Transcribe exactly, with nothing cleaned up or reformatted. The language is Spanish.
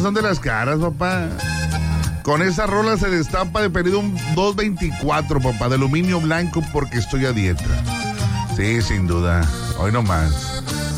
son de las caras, papá. Con esa rola se destapa de pedido un dos veinticuatro, papá, de aluminio blanco porque estoy a dieta. Sí, sin duda. Hoy no más.